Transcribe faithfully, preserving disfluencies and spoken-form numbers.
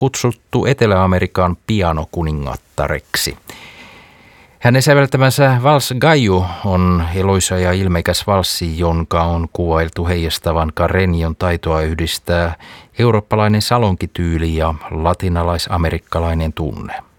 kutsuttu Etelä-Amerikan pianokuningattareksi. Hänen säveltämänsä Vals Gaiu on eloisa ja ilmeikäs valssi, jonka on kuvailtu heijastavan Carreñon taitoa yhdistää eurooppalainen salonkityyli ja latinalaisamerikkalainen tunne.